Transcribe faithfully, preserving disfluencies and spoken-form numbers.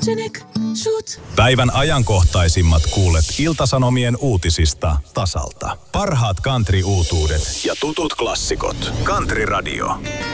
Oceanic Shoot. Päivän ajankohtaisimmat kuulet Ilta-Sanomien uutisista tasalta. Parhaat country-uutuudet ja tutut klassikot. Country Radio.